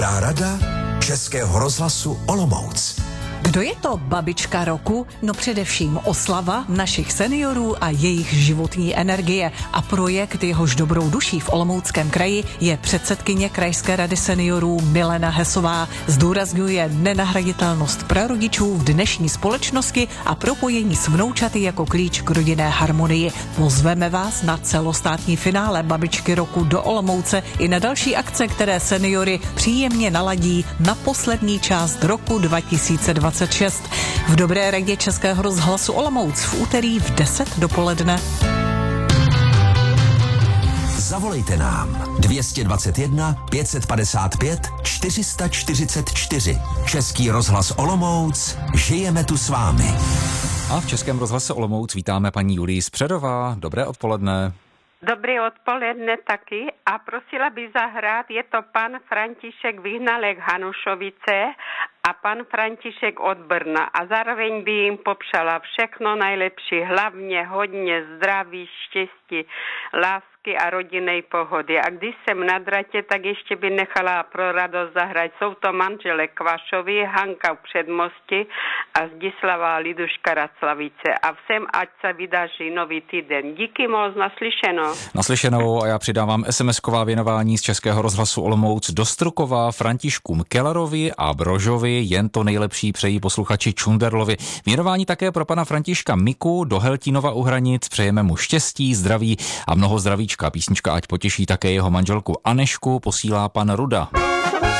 Dobrá rada Českého rozhlasu Olomouc. Kdo je to babička roku? No především oslava našich seniorů a jejich životní energie. A projekt, jehož dobrou duší v Olomouckém kraji, je předsedkyně Krajské rady seniorů Milena Hesová. Zdůrazňuje nenahraditelnost prarodičů v dnešní společnosti a propojení s vnoučaty jako klíč k rodinné harmonii. Pozveme vás na celostátní finále babičky roku do Olomouce i na další akce, které seniory příjemně naladí na poslední část roku 2026. V Dobré radě Českého rozhlasu Olomouc v úterý v 10 dopoledne. Zavolejte nám 221 555 444. Český rozhlas Olomouc. Žijeme tu s vámi. A v Českém rozhlase Olomouc vítáme paní Julii Spředová. Dobré odpoledne. Dobré odpoledne taky a prosila by zahrát, je to pan František Vyhnalek Hanušovice a pan František od Brna a zároveň by jim popřala všechno nejlepší, hlavně hodně zdraví, štěstí, lásky a rodinnej pohody. A když jsem na dratě, tak ještě by nechala pro radost zahrát. Jsou to manžele Kvašovi, Hanka v Předmosti a Zdislava Liduška Raclavice. A všem ať se vydaří nový týden. Díky moc, naslyšeno. Naslyšenou a já přidávám SMS-ková věnování z Českého rozhlasu Olomouc do Strukova Františkům Kellerovi a Brožovi, jen to nejlepší přejí posluchači Čunderlovi. Věnování také pro pana Františka Miku do Heltínova u Hranic, přejeme mu štěstí, zdraví a mnoho zdravíčka. Písnička ať potěší také jeho manželku Anešku, posílá pan Ruda.